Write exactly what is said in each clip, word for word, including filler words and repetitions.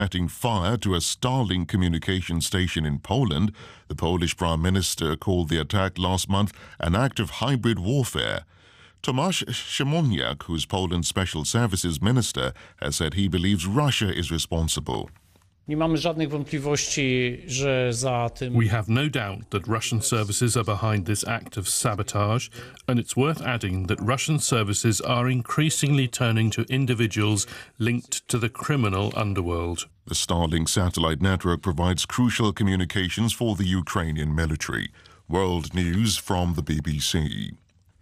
setting fire to a Starlink communication station in Poland. The Polish Prime Minister called the attack last month an act of hybrid warfare. Tomasz Siemoniak, who's Poland's Special Services Minister, has said he believes Russia is responsible. Nie mamy żadnych wątpliwości, że za tym... We have no doubt that Russian services are behind this act of sabotage, and it's worth adding that Russian services are increasingly turning to individuals linked to the criminal underworld. The Starlink satellite network provides crucial communications for the Ukrainian military. World news from the B B C.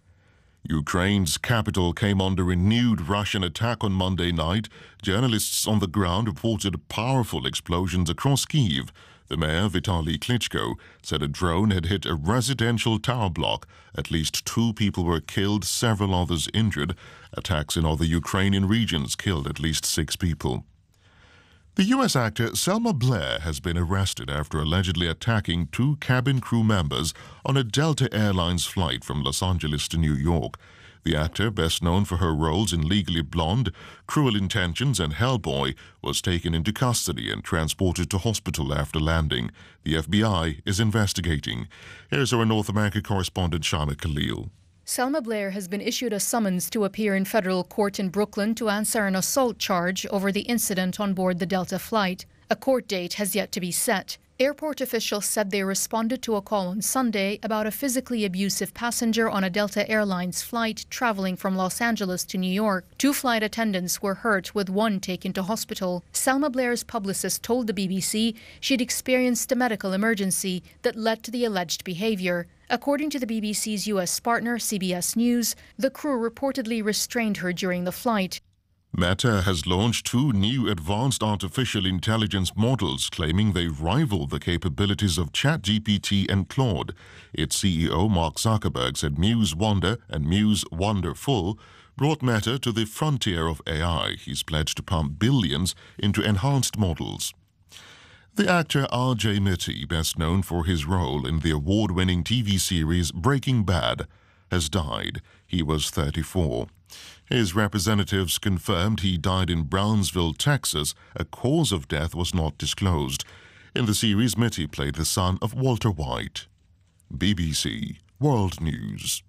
Ukraine's capital came under renewed Russian attack on Monday night. Journalists on the ground reported powerful explosions across Kyiv. The mayor, Vitaly Klitschko, said a drone had hit a residential tower block. At least two people were killed, several others injured. Attacks in other Ukrainian regions killed at least six people. The U S actor Selma Blair has been arrested after allegedly attacking two cabin crew members on a Delta Airlines flight from Los Angeles to New York. The actor, best known for her roles in Legally Blonde, Cruel Intentions, and Hellboy, was taken into custody and transported to hospital after landing. The F B I is investigating. Here's our North America correspondent, Shama Khalil. Selma Blair has been issued a summons to appear in federal court in Brooklyn to answer an assault charge over the incident on board the Delta flight. A court date has yet to be set. Airport officials said they responded to a call on Sunday about a physically abusive passenger on a Delta Airlines flight traveling from Los Angeles to New York. Two flight attendants were hurt, with one taken to hospital. Selma Blair's publicist told the B B C she'd experienced a medical emergency that led to the alleged behavior. According to the B B C's U S partner, C B S News, the crew reportedly restrained her during the flight. Meta has launched two new advanced artificial intelligence models, claiming they rival the capabilities of ChatGPT and Claude. Its C E O, Mark Zuckerberg, said Muse Wonder and Muse Wonderful brought Meta to the frontier of A I. He's pledged to pump billions into enhanced models. The actor R J Mitte, best known for his role in the award-winning T V series Breaking Bad, has died. He was thirty-four. His representatives confirmed he died in Brownsville, Texas. A cause of death was not disclosed. In the series, Mitte played the son of Walter White. B B C World News.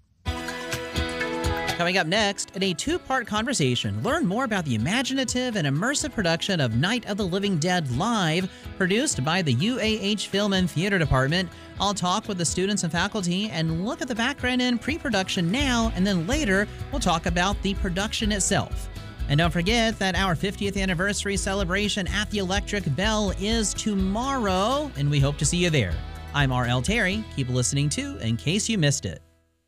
Coming up next, in a two-part conversation, learn more about the imaginative and immersive production of Night of the Living Dead Live, produced by the U A H Film and Theater Department. I'll talk with the students and faculty and look at the background in pre-production now, and then later we'll talk about the production itself. And don't forget that our fiftieth anniversary celebration at the Electric Bell is tomorrow, and we hope to see you there. I'm R L Terry. Keep listening to In Case You Missed It.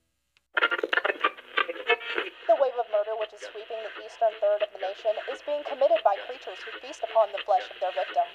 Third of the nation is being committed by creatures who feast upon the flesh of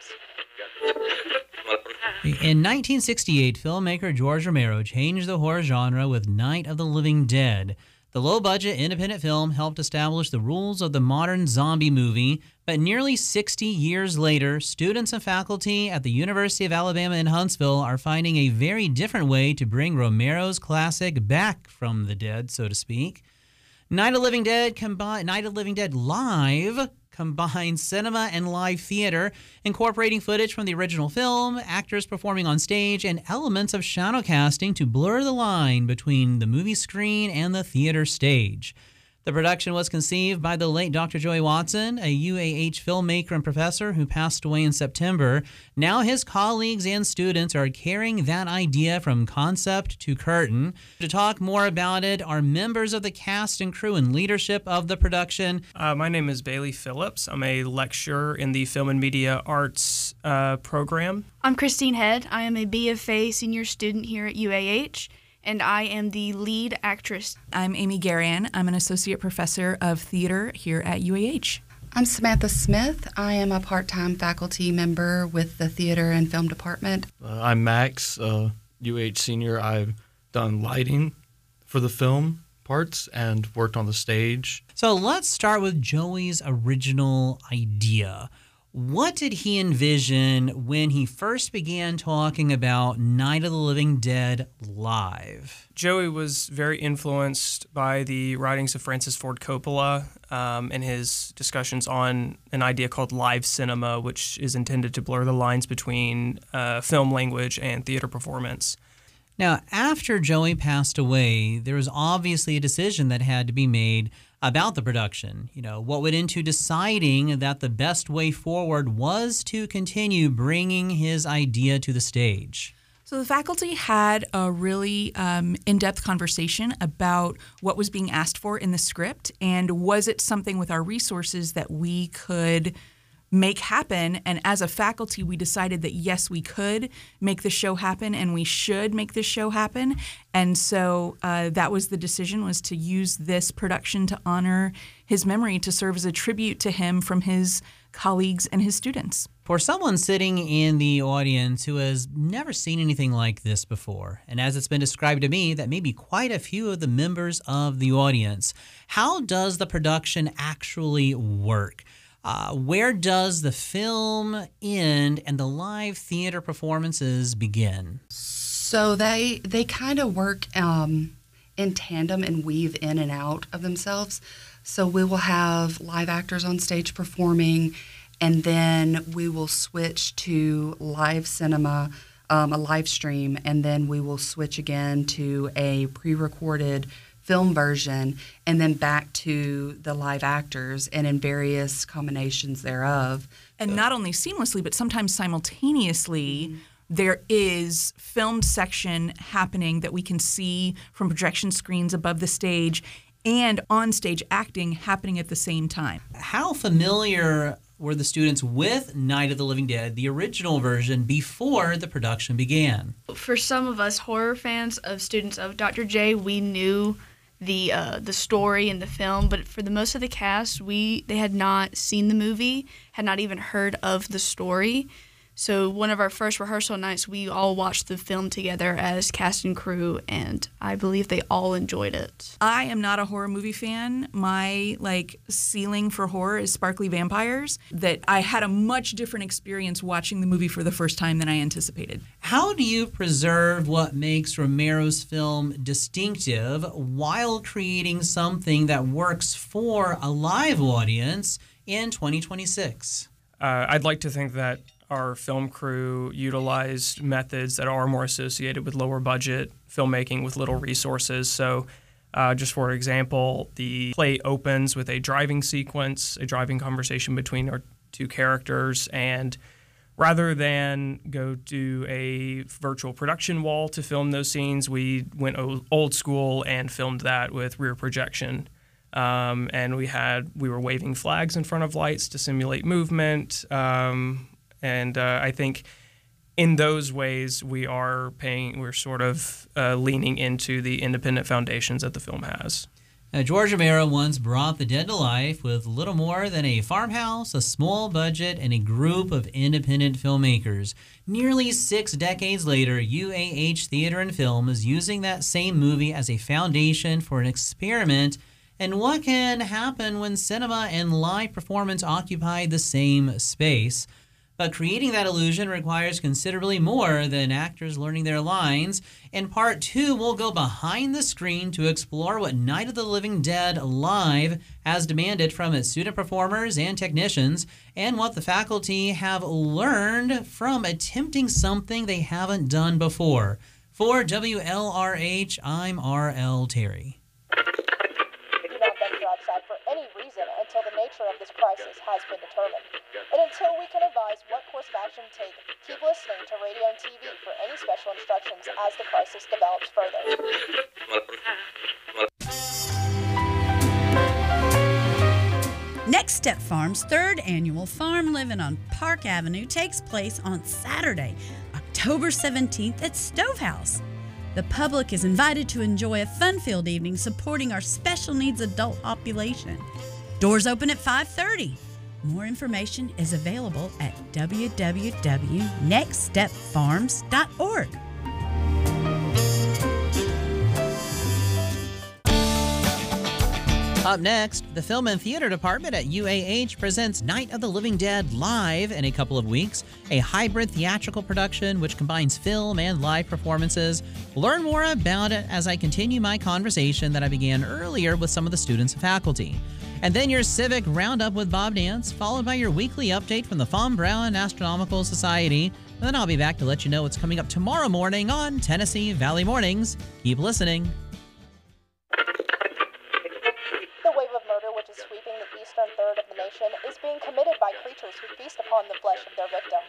their victims. In nineteen sixty-eight, filmmaker George Romero changed the horror genre with Night of the Living Dead. The low-budget independent film helped establish the rules of the modern zombie movie, but nearly sixty years later, students and faculty at the University of Alabama in Huntsville are finding a very different way to bring Romero's classic back from the dead, so to speak. Night of the Living Dead combi- Night of the Living Dead Live combines cinema and live theater, incorporating footage from the original film, actors performing on stage, and elements of shadow casting to blur the line between the movie screen and the theater stage. The production was conceived by the late Doctor Joey Watson, a U A H filmmaker and professor who passed away in September. Now his colleagues and students are carrying that idea from concept to curtain. To talk more about it are members of the cast and crew and leadership of the production. Uh, my name is Bailey Phillips. I'm a lecturer in the Film and Media Arts uh, program. I'm Christine Head. I am a B F A senior student here at U A H. And I am the lead actress. I'm Amy Garian. I'm an associate professor of theater here at U A H. I'm Samantha Smith. I am a part-time faculty member with the theater and film department. Uh, I'm Max, uh, U A H senior. I've done lighting for the film parts and worked on the stage. So let's start with Joey's original idea. What did he envision when he first began talking about Night of the Living Dead live? Joey was very influenced by the writings of Francis Ford Coppola um, and his discussions on an idea called live cinema, which is intended to blur the lines between uh, film language and theater performance. Now, after Joey passed away, there was obviously a decision that had to be made about the production. You know, what went into deciding that the best way forward was to continue bringing his idea to the stage? So the faculty had a really um, in-depth conversation about what was being asked for in the script, and was it something with our resources that we could make happen. And as a faculty, we decided that yes, we could make the show happen, and we should make this show happen. And so uh, that was the decision, was to use this production to honor his memory, to serve as a tribute to him from his colleagues and his students. For someone sitting in the audience who has never seen anything like this before, and as it's been described to me, that maybe quite a few of the members of the audience, how does the production actually work? Uh, where does the film end and the live theater performances begin? So they they kind of work um, in tandem and weave in and out of themselves. So we will have live actors on stage performing, and then we will switch to live cinema, um, a live stream, and then we will switch again to a pre-recorded film version, and then back to the live actors, and in various combinations thereof. And not only seamlessly, but sometimes simultaneously, mm-hmm. there is filmed section happening that we can see from projection screens above the stage, and on-stage acting happening at the same time. How familiar were the students with Night of the Living Dead, the original version, before the production began? For some of us horror fans of students of Doctor J, we knew the uh, the story and the film, but for the most of the cast, we they had not seen the movie, had not even heard of the story. So one of our first rehearsal nights, we all watched the film together as cast and crew, and I believe they all enjoyed it. I am not a horror movie fan. My like ceiling for horror is sparkly vampires. That I had a much different experience watching the movie for the first time than I anticipated. How do you preserve what makes Romero's film distinctive while creating something that works for a live audience in twenty twenty-six? Uh, I'd like to think that our film crew utilized methods that are more associated with lower budget filmmaking with little resources. So uh, just for example, the play opens with a driving sequence, a driving conversation between our two characters, and rather than go to a virtual production wall to film those scenes, we went old school and filmed that with rear projection. Um, and we had we were waving flags in front of lights to simulate movement. Um, And uh, I think in those ways we are paying, we're sort of uh, leaning into the independent foundations that the film has. Now, George Romero once brought the dead to life with little more than a farmhouse, a small budget, and a group of independent filmmakers. Nearly six decades later, U A H Theater and Film is using that same movie as a foundation for an experiment in what can happen when cinema and live performance occupy the same space. But creating that illusion requires considerably more than actors learning their lines. In part two, we'll go behind the screen to explore what Night of the Living Dead Live has demanded from its student performers and technicians, and what the faculty have learned from attempting something they haven't done before. For W L R H, I'm R L Terry. Do not venture outside for any reason until the nature of this crisis has been determined. And until we can advise what course of action to take, keep listening to radio and T V for any special instructions as the crisis develops further. Next Step Farm's third annual Farm Living on Park Avenue takes place on Saturday, October seventeenth at Stovehouse. The public is invited to enjoy a fun-filled evening supporting our special needs adult population. Doors open at five thirty. More information is available at w w w dot next step farms dot org. Up next, the Film and Theater Department at U A H presents Night of the Living Dead live in a couple of weeks, a hybrid theatrical production which combines film and live performances. Learn more about it as I continue my conversation that I began earlier with some of the students and faculty. And then your Civic Roundup with Bob Nance, followed by your weekly update from the Von Braun Astronomical Society. And then I'll be back to let you know what's coming up tomorrow morning on Tennessee Valley Mornings. Keep listening. The wave of murder which is sweeping the eastern third of the nation is being committed by creatures who feast upon the flesh of their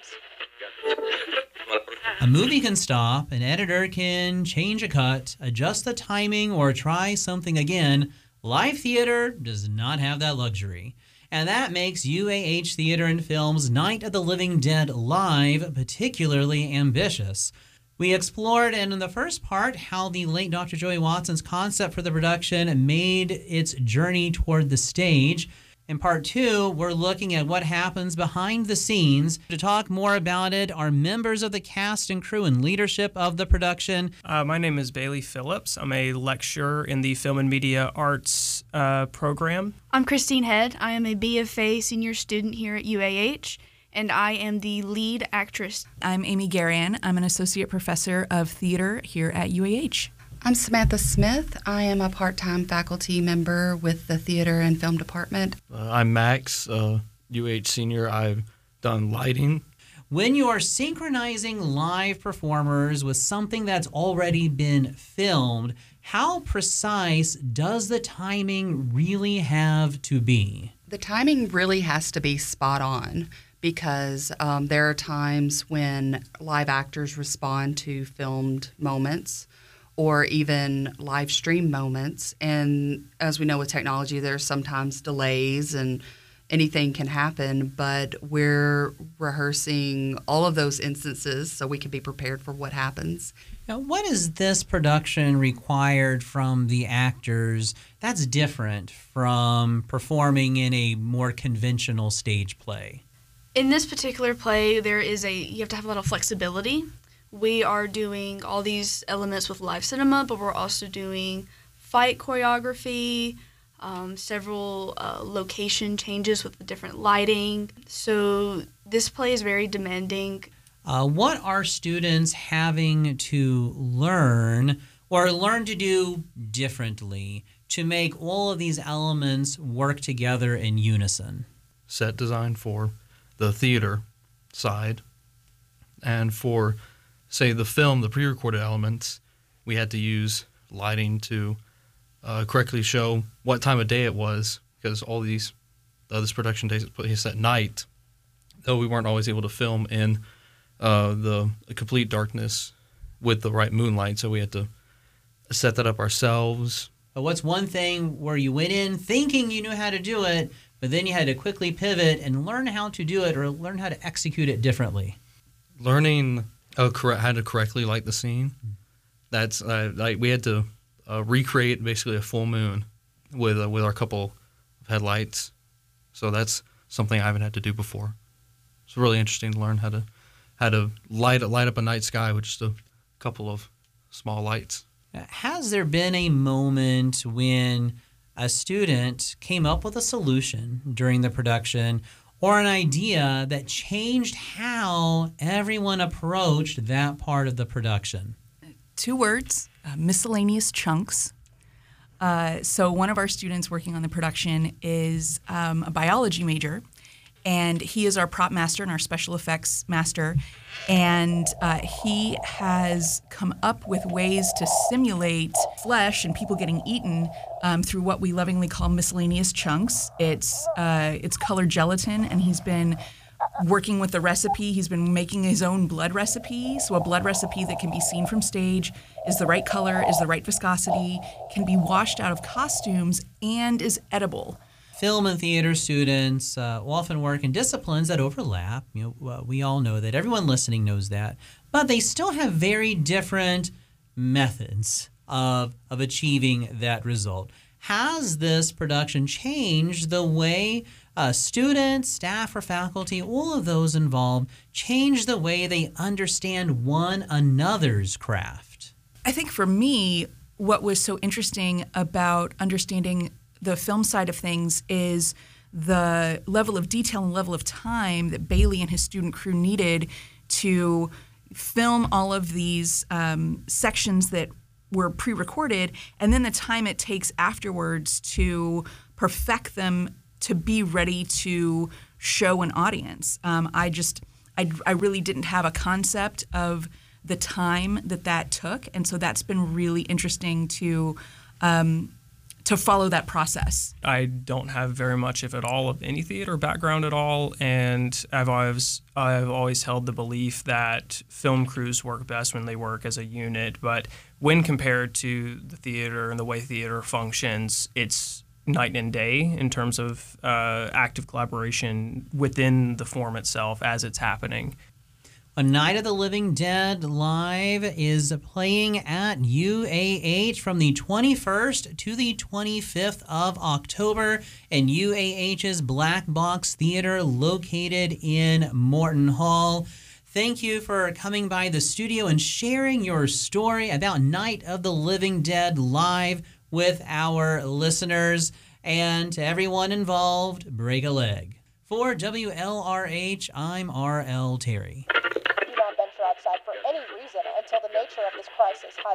victims. A movie can stop, an editor can change a cut, adjust the timing, or try something again. Live theater does not have that luxury. And that makes U A H Theater and Film's Night of the Living Dead Live particularly ambitious. We explored in the first part how the late Doctor Joey Watson's concept for the production made its journey toward the stage. In part two, we're looking at what happens behind the scenes. To talk more about it are members of the cast and crew and leadership of the production. Uh, my name is Bailey Phillips. I'm a lecturer in the Film and Media Arts uh, program. I'm Christine Head. I am a B F A senior student here at U A H, and I am the lead actress. I'm Amy Garian. I'm an associate professor of theater here at U A H. I'm Samantha Smith. I am a part-time faculty member with the Theater and Film Department. Uh, I'm Max, uh, U H senior. I've done lighting. When you are synchronizing live performers with something that's already been filmed, how precise does the timing really have to be? The timing really has to be spot on because um, there are times when live actors respond to filmed moments or even live stream moments. And as we know with technology, there's sometimes delays and anything can happen, but we're rehearsing all of those instances so we can be prepared for what happens. Now, what is this production required from the actors that's different from performing in a more conventional stage play? In this particular play, there is a you have to have a lot of flexibility. We are doing all these elements with live cinema, but we're also doing fight choreography, um, several uh, location changes with the different lighting. So this play is very demanding. Uh, what are students having to learn or learn to do differently to make all of these elements work together in unison? Set design for the theater side, and for say the film, the pre-recorded elements, we had to use lighting to uh, correctly show what time of day it was, because all these uh, this production takes place at night, though we weren't always able to film in uh, the complete darkness with the right moonlight, so we had to set that up ourselves. But what's one thing where you went in thinking you knew how to do it, but then you had to quickly pivot and learn how to do it or learn how to execute it differently? Learning uh, correct, how to correctly light the scene. That's uh, like we had to uh, recreate basically a full moon with uh, with our couple of headlights. So that's something I haven't had to do before. It's really interesting to learn how to how to light light up a night sky with just a couple of small lights. Has there been a moment when a student came up with a solution during the production or an idea that changed how everyone approached that part of the production? Two words, uh, miscellaneous chunks. Uh, so one of our students working on the production is um, a biology major, and he is our prop master and our special effects master, and uh, he has come up with ways to simulate flesh and people getting eaten um, through what we lovingly call miscellaneous chunks. It's uh, it's colored gelatin, and he's been working with the recipe. He's been making his own blood recipe, so a blood recipe that can be seen from stage, is the right color, is the right viscosity, can be washed out of costumes, and is edible. Film and theater students uh, often work in disciplines that overlap. You know, uh, we all know that. Everyone listening knows that. But they still have very different methods of, of achieving that result. Has this production changed the way uh, students, staff, or faculty, all of those involved, change the way they understand one another's craft? I think for me, what was so interesting about understanding the film side of things is the level of detail and level of time that Bailey and his student crew needed to film all of these um, sections that were pre-recorded, and then the time it takes afterwards to perfect them to be ready to show an audience. Um, I just, I, I really didn't have a concept of the time that that took, and so that's been really interesting to um, to follow that process. I don't have very much, if at all, of any theater background at all, and I've always I've always held the belief that film crews work best when they work as a unit. But when compared to the theater and the way theater functions, it's night and day in terms of uh, active collaboration within the form itself as it's happening. A Night of the Living Dead Live is playing at U A H from the twenty-first to the twenty-fifth of October in U A H's Black Box Theater located in Morton Hall. Thank you for coming by the studio and sharing your story about Night of the Living Dead Live with our listeners. And to everyone involved, break a leg. For W L R H, I'm R L Terry. Do not venture outside for any reason until the nature of this crisis has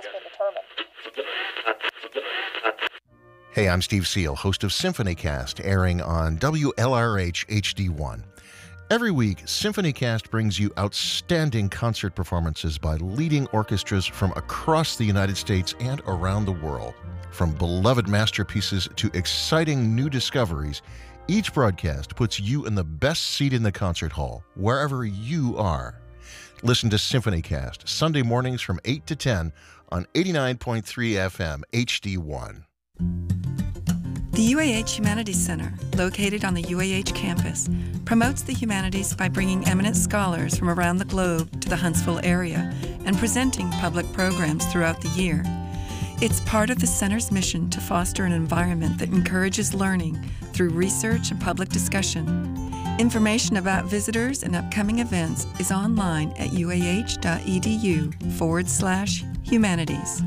been determined. Hey, I'm Steve Seal, host of SymphonyCast, airing on W L R H H D one. Every week, SymphonyCast brings you outstanding concert performances by leading orchestras from across the United States and around the world. From beloved masterpieces to exciting new discoveries, each broadcast puts you in the best seat in the concert hall, wherever you are. Listen to SymphonyCast, Sunday mornings from eight to ten on eighty-nine point three F M H D one. The U A H Humanities Center, located on the U A H campus, promotes the humanities by bringing eminent scholars from around the globe to the Huntsville area and presenting public programs throughout the year. It's part of the center's mission to foster an environment that encourages learning through research and public discussion. Information about visitors and upcoming events is online at uah.edu forward slash humanities.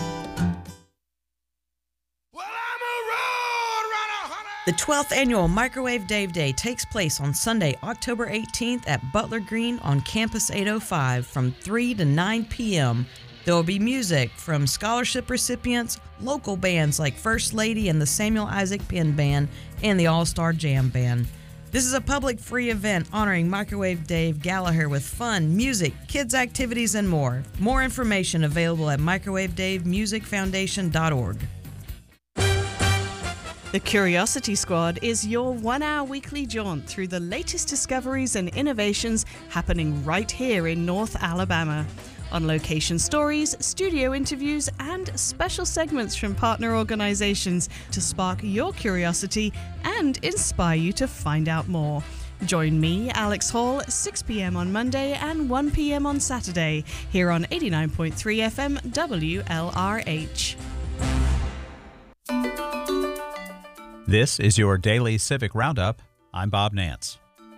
The twelfth annual Microwave Dave Day takes place on Sunday, October eighteenth at Butler Green on Campus eight oh five from three to nine p.m. There will be music from scholarship recipients, local bands like First Lady and the Samuel Isaac Penn Band, and the All-Star Jam Band. This is a public free event honoring Microwave Dave Gallagher with fun, music, kids' activities, and more. More information available at microwave dave music foundation dot org. The Curiosity Squad is your one-hour weekly jaunt through the latest discoveries and innovations happening right here in North Alabama. On-location stories, studio interviews, and special segments from partner organizations to spark your curiosity and inspire you to find out more. Join me, Alex Hall, six p.m. on Monday and one p.m. on Saturday, here on eighty-nine point three F M W L R H. This is your daily Civic Roundup. I'm Bob Nance.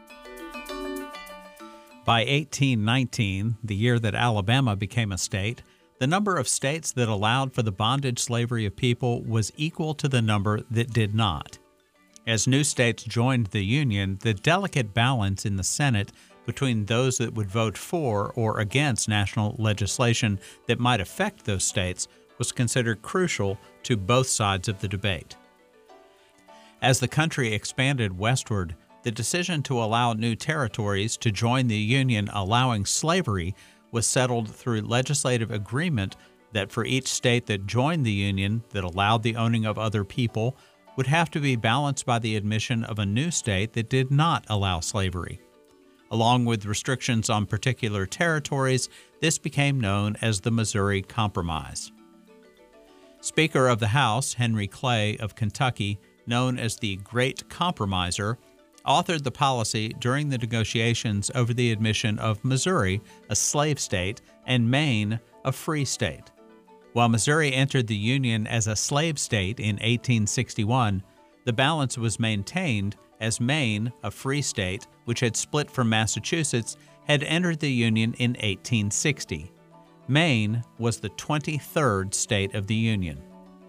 By eighteen nineteen, the year that Alabama became a state, the number of states that allowed for the bondage slavery of people was equal to the number that did not. As new states joined the Union, the delicate balance in the Senate between those that would vote for or against national legislation that might affect those states was considered crucial to both sides of the debate. As the country expanded westward, the decision to allow new territories to join the Union allowing slavery was settled through legislative agreement that for each state that joined the Union that allowed the owning of other people would have to be balanced by the admission of a new state that did not allow slavery. Along with restrictions on particular territories, this became known as the Missouri Compromise. Speaker of the House, Henry Clay of Kentucky, known as the Great Compromiser, authored the policy during the negotiations over the admission of Missouri, a slave state, and Maine, a free state. While Missouri entered the Union as a slave state in eighteen sixty-one, the balance was maintained as Maine, a free state, which had split from Massachusetts, had entered the Union in eighteen sixty. Maine was the twenty-third state of the Union.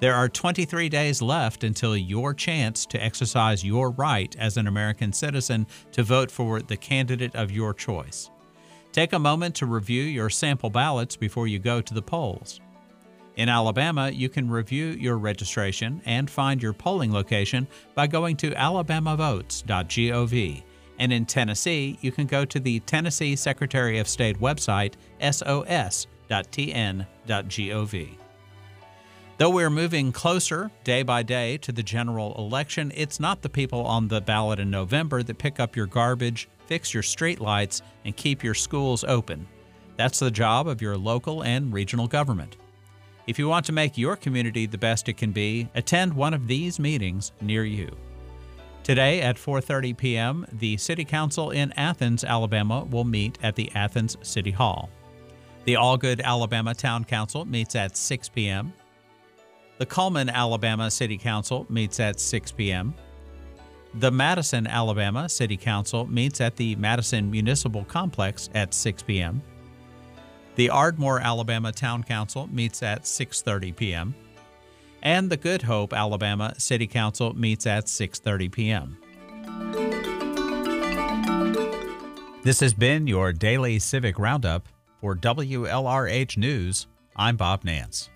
There are twenty-three days left until your chance to exercise your right as an American citizen to vote for the candidate of your choice. Take a moment to review your sample ballots before you go to the polls. In Alabama, you can review your registration and find your polling location by going to alabama votes dot gov. And in Tennessee, you can go to the Tennessee Secretary of State website, S O S dot T N dot gov. Though we're moving closer day by day to the general election, it's not the people on the ballot in November that pick up your garbage, fix your streetlights, and keep your schools open. That's the job of your local and regional government. If you want to make your community the best it can be, attend one of these meetings near you. Today at four thirty p.m., the City Council in Athens, Alabama will meet at the Athens City Hall. The Allgood, Alabama Town Council meets at six p.m. The Cullman, Alabama City Council meets at six p.m. The Madison, Alabama City Council meets at the Madison Municipal Complex at six p.m. The Ardmore, Alabama Town Council meets at six thirty p.m. And the Good Hope, Alabama City Council meets at six thirty p.m. This has been your daily Civic Roundup. For W L R H News, I'm Bob Nance.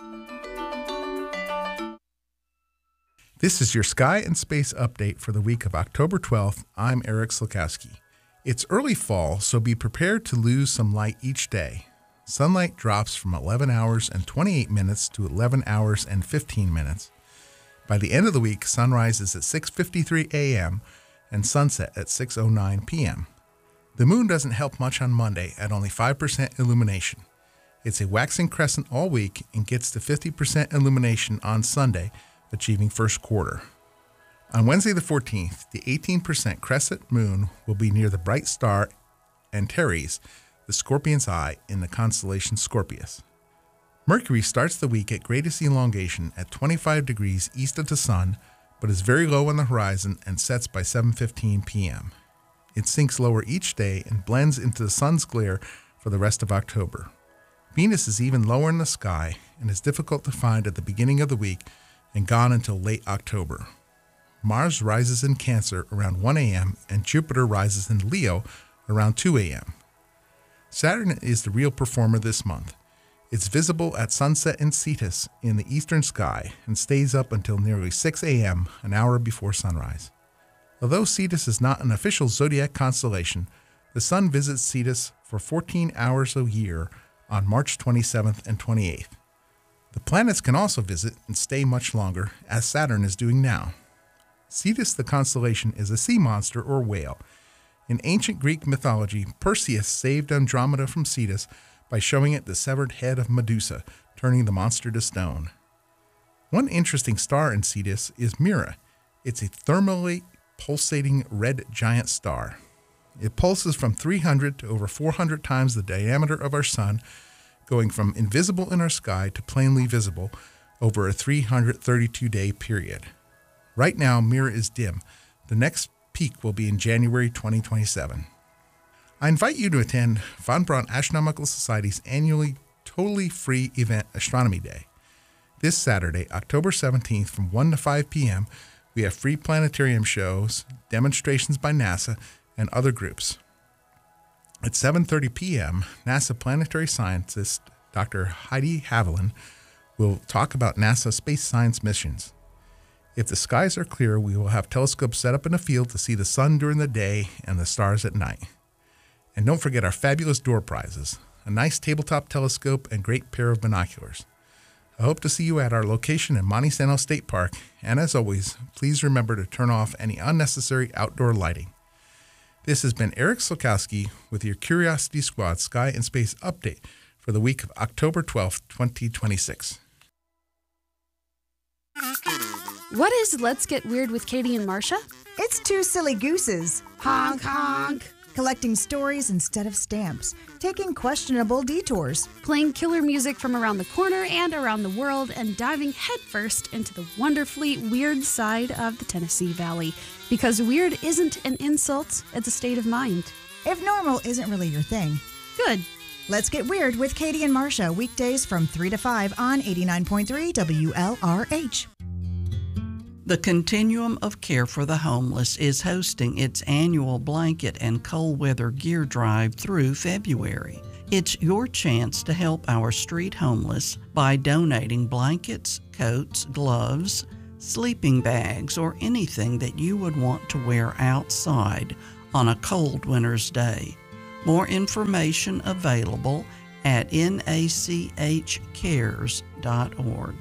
This is your Sky and Space update for the week of October twelfth. I'm Eric Slukowski. It's early fall, so be prepared to lose some light each day. Sunlight drops from eleven hours and twenty-eight minutes to eleven hours and fifteen minutes. By the end of the week, sunrise is at six fifty-three a.m. and sunset at six oh nine p.m. The moon doesn't help much on Monday at only five percent illumination. It's a waxing crescent all week and gets to fifty percent illumination on Sunday, achieving first quarter. On Wednesday the fourteenth, the eighteen percent crescent moon will be near the bright star Antares, the Scorpion's Eye, in the constellation Scorpius. Mercury starts the week at greatest elongation at twenty-five degrees east of the sun, but is very low on the horizon and sets by seven fifteen p.m. It sinks lower each day and blends into the sun's glare for the rest of October. Venus is even lower in the sky and is difficult to find at the beginning of the week and gone until late October. Mars rises in Cancer around one a.m. and Jupiter rises in Leo around two a.m. Saturn is the real performer this month. It's visible at sunset in Cetus in the eastern sky and stays up until nearly six a.m., an hour before sunrise. Although Cetus is not an official zodiac constellation, the sun visits Cetus for fourteen hours a year on March twenty-seventh and twenty-eighth. The planets can also visit and stay much longer, as Saturn is doing now. Cetus, the constellation, is a sea monster or whale. In ancient Greek mythology, Perseus saved Andromeda from Cetus by showing it the severed head of Medusa, turning the monster to stone. One interesting star in Cetus is Mira. It's a thermally pulsating red giant star. It pulses from three hundred to over four hundred times the diameter of our sun, going from invisible in our sky to plainly visible over a three hundred thirty-two day period. Right now, Mira is dim. The next peak will be in January twenty twenty-seven. I invite you to attend Von Braun Astronomical Society's annually totally free event, Astronomy Day. This Saturday, October seventeenth, from one to five p.m., we have free planetarium shows, demonstrations by NASA, and other groups. At seven thirty p.m., NASA planetary scientist Doctor Heidi Haviland will talk about NASA space science missions. If the skies are clear, we will have telescopes set up in the field to see the sun during the day and the stars at night. And don't forget our fabulous door prizes, a nice tabletop telescope and great pair of binoculars. I hope to see you at our location in Monte Santo State Park, and as always, please remember to turn off any unnecessary outdoor lighting. This has been Eric Slukowski with your Curiosity Squad Sky and Space update for the week of October twelfth, twenty twenty-six. What is Let's Get Weird with Katie and Marcia? It's two silly gooses. Honk, honk. Collecting stories instead of stamps. Taking questionable detours. Playing killer music from around the corner and around the world, and diving headfirst into the wonderfully weird side of the Tennessee Valley. Because weird isn't an insult, it's a state of mind. If normal isn't really your thing. Good. Let's Get Weird with Katie and Marcia, weekdays from three to five on eighty-nine point three W L R H. The Continuum of Care for the Homeless is hosting its annual blanket and cold weather gear drive through February. It's your chance to help our street homeless by donating blankets, coats, gloves, sleeping bags, or anything that you would want to wear outside on a cold winter's day. More information available at N A C H cares dot org.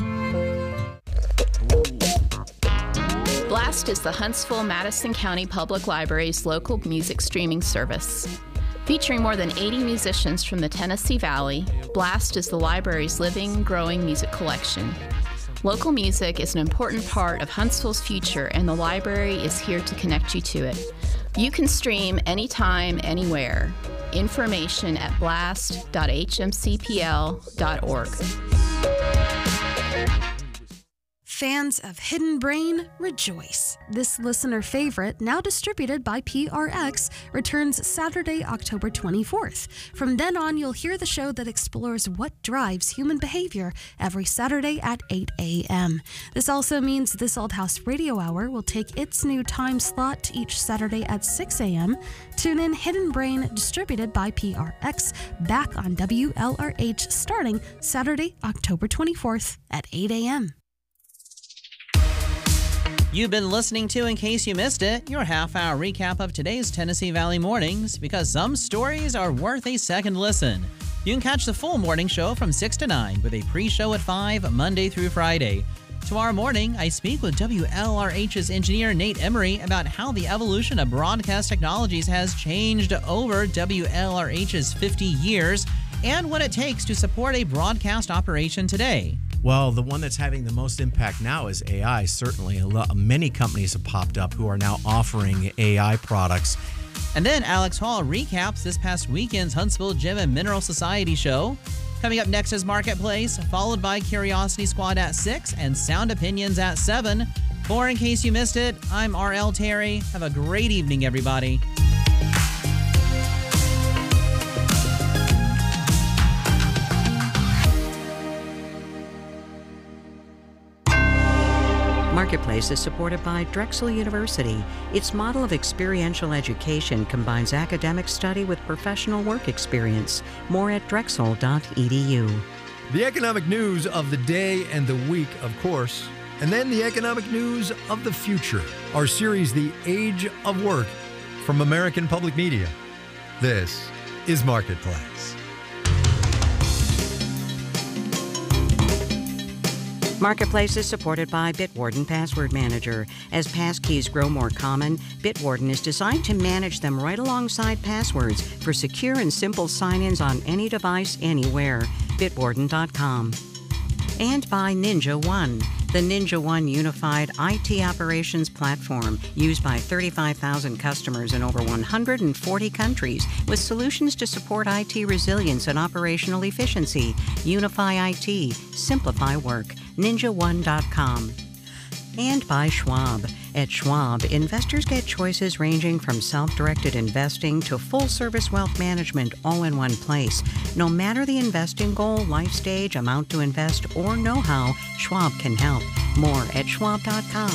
Blast is the Huntsville-Madison County Public Library's local music streaming service. Featuring more than eighty musicians from the Tennessee Valley, Blast is the library's living, growing music collection. Local music is an important part of Huntsville's future, and the library is here to connect you to it. You can stream anytime, anywhere. Information at blast dot h m c p l dot org. Fans of Hidden Brain, rejoice. This listener favorite, now distributed by P R X, returns Saturday, October twenty-fourth. From then on, you'll hear the show that explores what drives human behavior every Saturday at eight a.m. This also means This Old House Radio Hour will take its new time slot each Saturday at six a.m. Tune in Hidden Brain, distributed by P R X, back on W L R H starting Saturday, October twenty-fourth at eight a.m. You've been listening to, in case you missed it, your half-hour recap of today's Tennessee Valley mornings, because some stories are worth a second listen. You can catch the full morning show from six to nine with a pre-show at five, Monday through Friday. Tomorrow morning, I speak with W L R H's engineer Nate Emery about how the evolution of broadcast technologies has changed over W L R H's fifty years and what it takes to support a broadcast operation today. Well, the one that's having the most impact now is A I, certainly. A lot, many companies have popped up who are now offering A I products. And then Alex Hall recaps this past weekend's Huntsville Gem and Mineral Society show. Coming up next is Marketplace, followed by Curiosity Squad at six and Sound Opinions at seven. For In Case You Missed It, I'm R L Terry. Have a great evening, everybody. Marketplace is supported by Drexel University. Its model of experiential education combines academic study with professional work experience. More at drexel dot e d u. The economic news of the day and the week, of course, and then the economic news of the future. Our series, The Age of Work, from American Public Media. This is Marketplace. Marketplace is supported by Bitwarden Password Manager. As passkeys grow more common, Bitwarden is designed to manage them right alongside passwords for secure and simple sign-ins on any device, anywhere. Bitwarden dot com. And by Ninja One, the Ninja One unified I T operations platform used by thirty-five thousand customers in over one hundred forty countries with solutions to support I T resilience and operational efficiency. Unify I T, simplify work. Ninja One dot com. And by Schwab. At Schwab, investors get choices ranging from self-directed investing to full-service wealth management all in one place. No matter the investing goal, life stage, amount to invest, or know-how, Schwab can help. More at schwab dot com.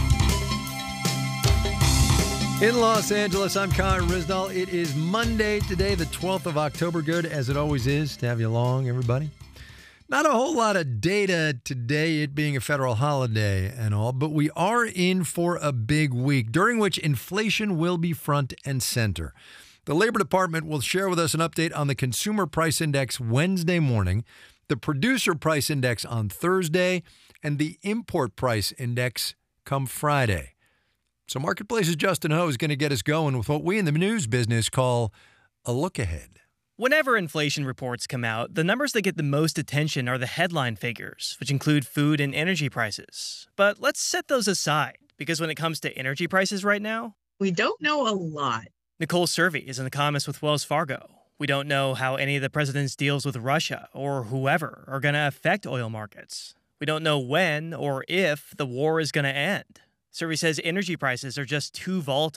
In Los Angeles, I'm Kyle Rizdal. It is Monday today, the twelfth of October. Good, as it always is, to have you along, everybody. Not a whole lot of data today, it being a federal holiday and all, but we are in for a big week, during which inflation will be front and center. The Labor Department will share with us an update on the Consumer Price Index Wednesday morning, the Producer Price Index on Thursday, and the Import Price Index come Friday. So Marketplace's Justin Ho is going to get us going with what we in the news business call a look ahead. Whenever inflation reports come out, the numbers that get the most attention are the headline figures, which include food and energy prices. But let's set those aside, because when it comes to energy prices right now, we don't know a lot. Nicole Servey is an economist with Wells Fargo. We don't know how any of the president's deals with Russia or whoever are going to affect oil markets. We don't know when or if the war is going to end. Servey says energy prices are just too volatile.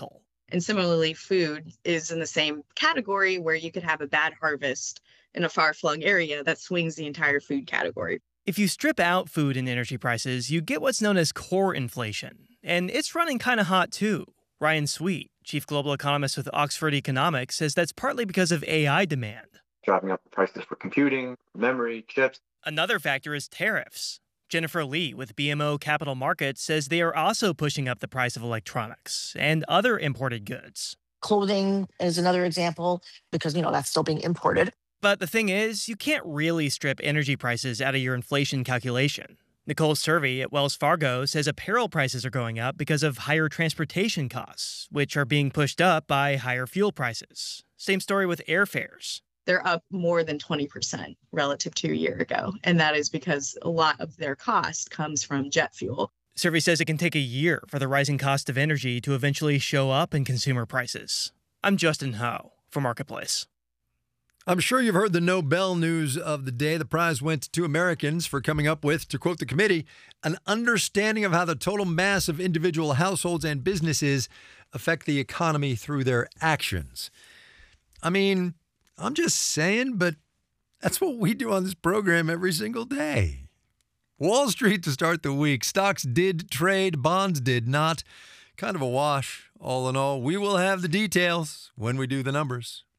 And similarly, food is in the same category where you could have a bad harvest in a far-flung area that swings the entire food category. If you strip out food and energy prices, you get what's known as core inflation. And it's running kind of hot too. Ryan Sweet, chief global economist with Oxford Economics, says that's partly because of A I demand. Driving up the prices for computing, memory, chips. Another factor is tariffs. Jennifer Lee with B M O Capital Markets says they are also pushing up the price of electronics and other imported goods. Clothing is another example because, you know, that's still being imported. But the thing is, you can't really strip energy prices out of your inflation calculation. Nicole Servey at Wells Fargo says apparel prices are going up because of higher transportation costs, which are being pushed up by higher fuel prices. Same story with airfares. They're up more than twenty percent relative to a year ago. And that is because a lot of their cost comes from jet fuel. Servey says it can take a year for the rising cost of energy to eventually show up in consumer prices. I'm Justin Ho for Marketplace. I'm sure you've heard the Nobel news of the day. The prize went to two Americans for coming up with, to quote the committee, an understanding of how the total mass of individual households and businesses affect the economy through their actions. I mean, I'm just saying, but that's what we do on this program every single day. Wall Street to start the week. Stocks did trade, bonds did not. Kind of a wash, all in all. We will have the details when we do the numbers.